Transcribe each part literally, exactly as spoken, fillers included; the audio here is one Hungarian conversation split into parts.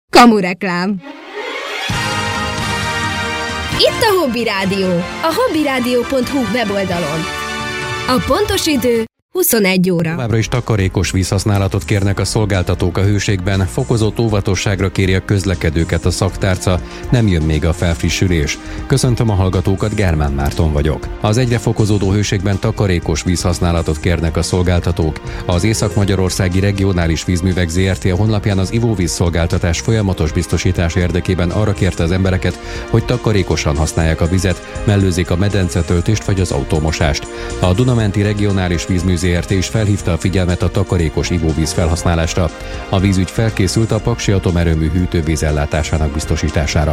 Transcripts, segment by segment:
Kamureklám. Itt a Hobby Rádió, a hobbyradio pont hu weboldalon. A pontos idő huszonegy óra. Továbbra is takarékos vízhasználatot kérnek a szolgáltatók a hőségben, fokozott óvatosságra kéri a közlekedőket a szaktárca, nem jön még a felfrissülés. Köszöntöm a hallgatókat, Germán Márton vagyok. Az egyre fokozódó hőségben takarékos vízhasználatot kérnek a szolgáltatók. Az Észak-Magyarországi Regionális Vízművek zé er té a honlapján az ivóvíz szolgáltatás folyamatos biztosítás érdekében arra kérte az embereket, hogy takarékosan használják a vizet, mellőzzék a medencetöltést vagy az autómosást. A Duna-menti Regionális Vízmű zé er té is felhívta a figyelmet a takarékos ivóvíz felhasználásra. A vízügy felkészült a Paksi atomerőmű hűtővíz ellátásának biztosítására.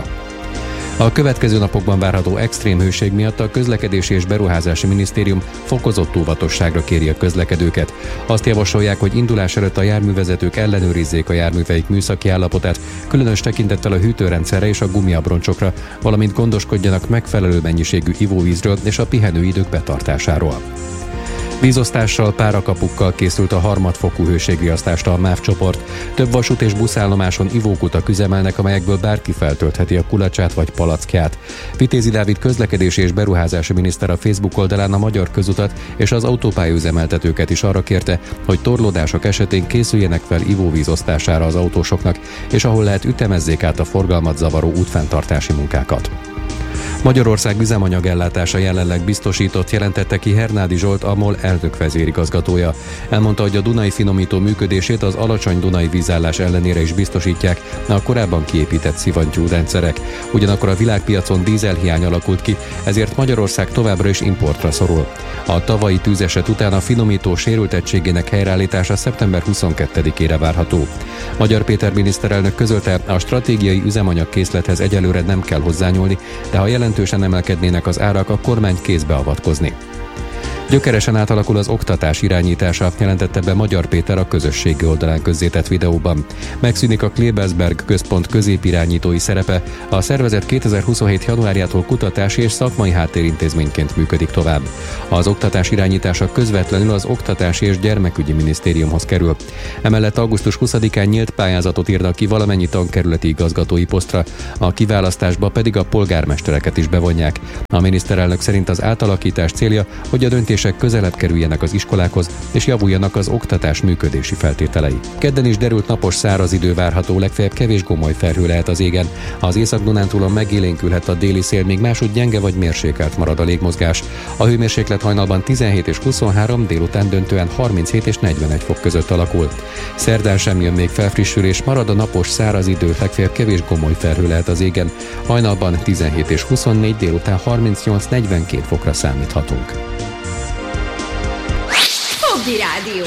A következő napokban várható extrém hőség miatt a Közlekedési és Beruházási Minisztérium fokozott óvatosságra kéri a közlekedőket. Azt javasolják, hogy indulás előtt a járművezetők ellenőrizzék a járműveik műszaki állapotát, különös tekintettel a hűtőrendszerre és a gumiabroncsokra, valamint gondoskodjanak megfelelő mennyiségű ivóvízről és a pihenőidők betartásáról. Vízosztással, párakapukkal készült a harmadfokú hőségriasztásra a MÁV csoport. Több vasút és buszállomáson ivókutak üzemelnek, amelyekből bárki feltöltheti a kulacsát vagy palackját. Vitézi Dávid közlekedési és beruházási miniszter a Facebook oldalán a Magyar Közutat és az autópályaüzemeltetőket is arra kérte, hogy torlódások esetén készüljenek fel ivóvízosztására az autósoknak, és ahol lehet, ütemezzék át a forgalmat zavaró útfenntartási munkákat. Magyarország üzemanyagellátása jelenleg biztosított, jelentette ki Hernádi Zsolt, a MOL elnök vezérigazgatója. Elmondta, hogy a Dunai finomító működését az alacsony dunai vízállás ellenére is biztosítják a korábban kiépített szivattyúrendszerek. Ugyanakkor a világpiacon dízelhiány alakult ki, ezért Magyarország továbbra is importra szorul. A tavalyi tűzeset után a finomító sérültettségének helyreállítása szeptember huszonkettedikére várható. Magyar Péter miniszterelnök közölte, a stratégiai üzemanyagkészlethez egyelőre nem kell hozzányúlni, de ha jelentősen emelkednének az árak, a kormány kézbe avatkozni. Gyökeresen átalakul az oktatás irányítása, jelentette be Magyar Péter a közösségi oldalán közzétett videóban. Megszűnik a Klebersberg központ középirányítói szerepe, a szervezet kétezer-huszonhét januárjától kutatási és szakmai háttérintézményként működik tovább. Az oktatás irányítása közvetlenül az Oktatási és Gyermekügyi Minisztériumhoz kerül. Emellett augusztus huszadikán nyílt pályázatot írnak ki valamennyi tankerületi igazgatói posztra, a kiválasztásba pedig a polgármestereket is bevonják. A miniszterelnök szerint az átalakítás célja, hogy a döntések közelebb kerüljenek az iskolákhoz, és javuljanak az oktatás működési feltételei. Kedden is derült napos száraz idő várható, legfeljebb kevés gomoly felhő lehet az égen. Az Észak-Dunántúlon megélénkülhet a déli szél, még máshogy gyenge vagy mérsékelt marad a légmozgás. A hőmérséklet hajnalban tizenhét és huszonhárom, délután döntően harminchét és negyvenegy fok között alakul. Szerdán sem jön még felfrissülés, marad a napos száraz idő, legfeljebb kevés gomoly felhő lehet az égen. Hajnalban tizenhét és huszonnégy, délután harmincnyolc-negyvenkét fokra számíthatunk. Hobby Rádió,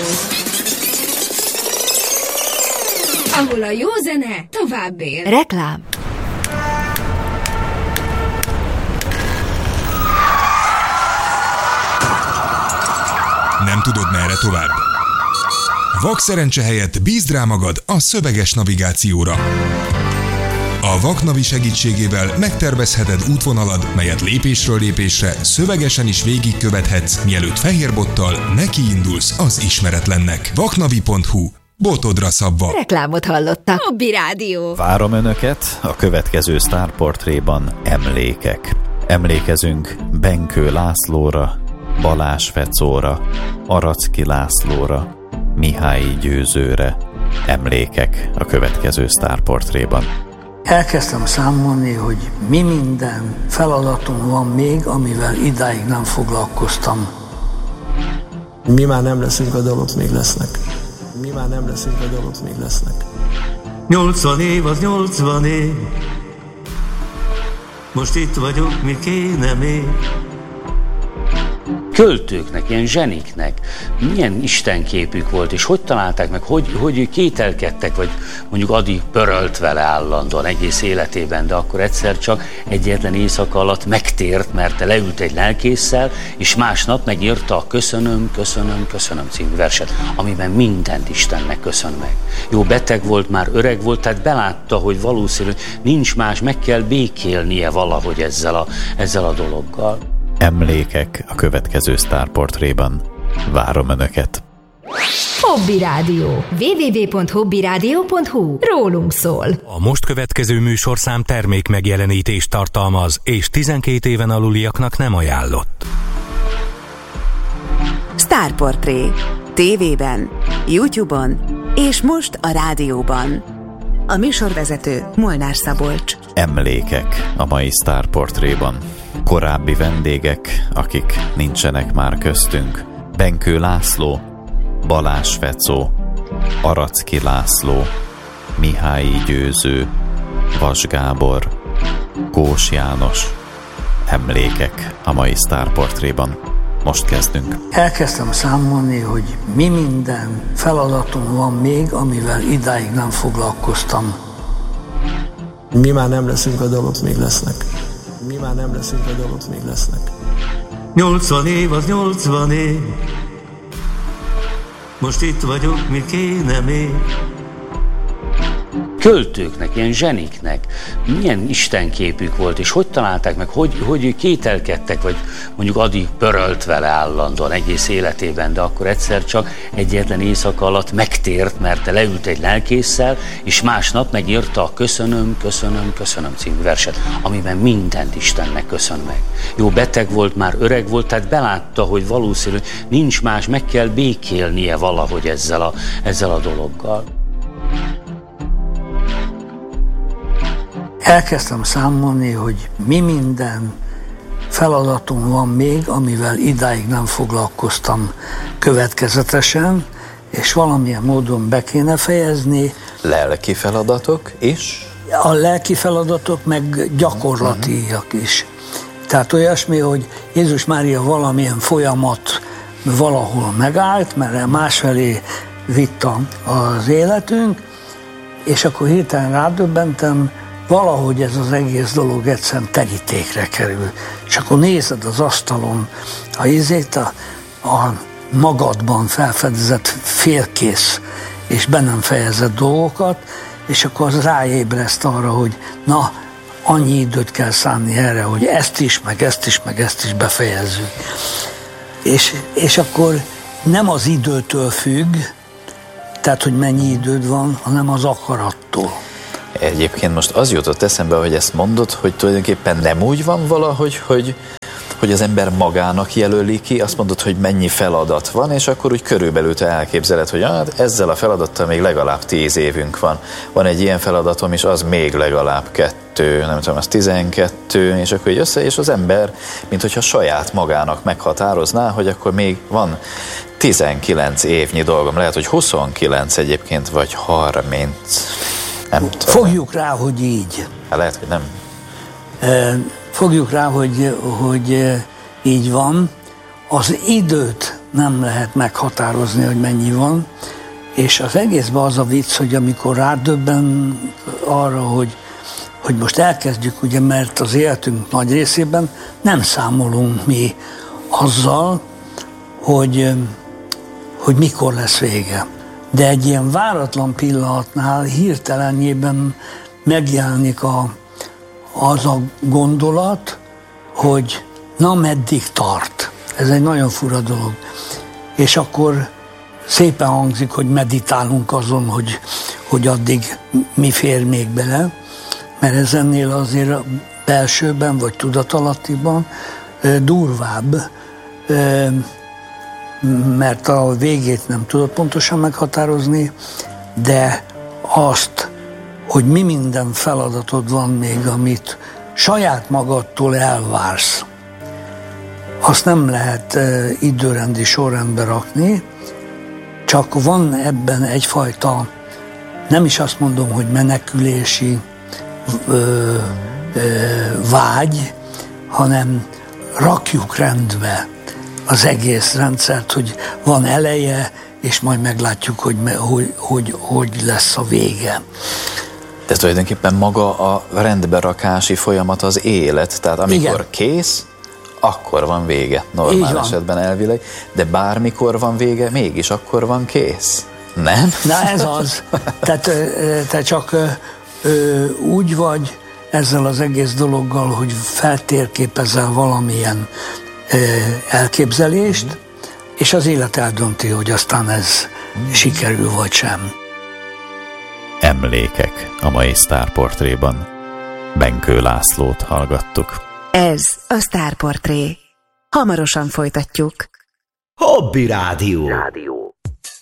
ahol a jó zene tovább él. Reklám. Nem tudod, merre tovább? Vakszerencse helyett bízd rá magad a szöveges navigációra. A Vaknavi segítségével megtervezheted útvonalad, melyet lépésről lépésre szövegesen is végigkövethetsz, mielőtt fehérbottal nekiindulsz az ismeretlennek. vaknavi pont hu. Botodra szabva. Reklámot hallottak. Hobby Rádió. Várom önöket a következő sztárportréban. Emlékek. Emlékezünk Benkő Lászlóra, Balázs Fecóra, Aracki Lászlóra, Mihályi Győzőre. Emlékek a következő sztárportréban. Elkezdtem számolni, hogy mi minden feladatom van még, amivel idáig nem foglalkoztam. Mi már nem leszünk, a dalok még lesznek. Mi már nem leszünk, a dalok még lesznek. nyolcvan év az nyolcvan év. Most itt vagyok, mi kéne még. Költőknek, ilyen zseniknek milyen istenképük volt, és hogy találták meg, hogy, hogy kételkedtek, vagy mondjuk Ady pörölt vele állandóan egész életében, de akkor egyszer csak egyetlen éjszaka alatt megtért, mert leült egy lelkésszel, és másnap megírta a Köszönöm, köszönöm, köszönöm című verset, amiben mindent Istennek köszön meg. Jó, beteg volt, már öreg volt, tehát belátta, hogy valószínű nincs más, meg kell békélnie valahogy ezzel a, ezzel a dologgal. Emlékek a következő sztárportréban. Várom önöket! Hobby Rádió. double-u double-u double-u pont hobby rádió pont hu. Rólunk szól. A most következő műsorszám termék megjelenítést tartalmaz, és tizenkét éven aluliaknak nem ajánlott. Sztárportré. Tévében, YouTube-on és most a rádióban. A műsorvezető Molnár Szabolcs. Emlékek a mai Sztárportréban. Korábbi vendégek, akik nincsenek már köztünk. Benkő László, Balázs Fecó, Aracki László, Mihályi Győző, Vas Gábor, Kós János. Emlékek a mai Sztárportréban. Most kezdünk. Elkezdtem számolni, hogy mi minden feladatom van még, amivel idáig nem foglalkoztam. Mi már nem leszünk, a dalok még lesznek. Mi már nem leszünk, a dalok még lesznek. Nyolcvan év az nyolcvan év. Most itt vagyok, mit kéne még? Költőknek, ilyen zseniknek milyen istenképük volt, és hogy találták meg, hogy, hogy kételkedtek, vagy mondjuk Adi pörölt vele állandóan egész életében, de akkor egyszer csak egyetlen éjszaka alatt megtért, mert leült egy lelkésszel, és másnap megírta a Köszönöm, köszönöm, köszönöm című verset, amiben mindent Istennek köszön meg. Jó, beteg volt, már öreg volt, tehát belátta, hogy valószínű nincs más, meg kell békélnie valahogy ezzel a, ezzel a dologgal. Elkezdtem számolni, hogy mi minden feladatom van még, amivel idáig nem foglalkoztam következetesen, és valamilyen módon be kéne fejezni. Lelki feladatok is? A lelki feladatok, meg gyakorlatiak is. Tehát olyasmi, hogy Jézus Mária valamilyen folyamat valahol megállt, mert másfelé vitte az életünk, és akkor hirtelen rádöbbentem, valahogy ez az egész dolog egyszerűen terítékre kerül. És akkor nézed az asztalon a ízét, a, a magadban felfedezett félkész és be nem fejezett dolgokat, és akkor az ráébreszt arra, hogy na, annyi időt kell szánni erre, hogy ezt is, meg ezt is, meg ezt is befejezzük. És, és akkor nem az időtől függ, tehát, hogy mennyi időd van, hanem az akarattól. Egyébként most az jutott eszembe, hogy ezt mondod, hogy tulajdonképpen nem úgy van valahogy, hogy, hogy az ember magának jelöli ki, azt mondod, hogy mennyi feladat van, és akkor úgy körülbelül te elképzeled, hogy hát ezzel a feladattal még legalább tíz évünk van. Van egy ilyen feladatom, és az még legalább kettő, nem tudom, az tizenkettő, és akkor így össze, és az ember, mint hogyha saját magának meghatározná, hogy akkor még van tizenkilenc évnyi dolgom, lehet, hogy huszonkilenc egyébként, vagy harminc. Nem Fogjuk rá, hogy így. Hát lehet, hogy nem. Fogjuk rá, hogy, hogy így van. Az időt nem lehet meghatározni, hogy mennyi van, és az egészben az a vicc, hogy amikor rádöbben arra, hogy, hogy most elkezdjük, ugye, mert az életünk nagy részében nem számolunk mi azzal, hogy, hogy mikor lesz vége. De egy ilyen váratlan pillanatnál hirtelenjében megjelenik a, az a gondolat, hogy na, meddig tart. Ez egy nagyon fura dolog. És akkor szépen hangzik, hogy meditálunk azon, hogy, hogy addig mi fér még bele, mert ez ennél azért belsőben vagy tudatalattiban durvább, mert a végét nem tudod pontosan meghatározni, de azt, hogy mi minden feladatod van még, amit saját magadtól elvársz, azt nem lehet uh, időrendi sorrendbe rakni, csak van ebben egyfajta, nem is azt mondom, hogy menekülési ö, ö, vágy, hanem rakjuk rendbe az egész rendszert, hogy van eleje, és majd meglátjuk, hogy, hogy, hogy, hogy lesz a vége. De tulajdonképpen maga a rendberakási folyamat az élet, tehát amikor igen, kész, akkor van vége, normál esetben elvileg, de bármikor van vége, mégis akkor van kész. Nem? Na ez az. Tehát te csak ö, úgy vagy ezzel az egész dologgal, hogy feltérképezel valamilyen ö, elképzelést, és az élet eldönti, hogy aztán ez sikerül vagy sem. Emlékek a mai Sztárportréban. Benkő Lászlót hallgattuk. Ez a Sztárportré. Hamarosan folytatjuk. Hobby Rádió. Rádió.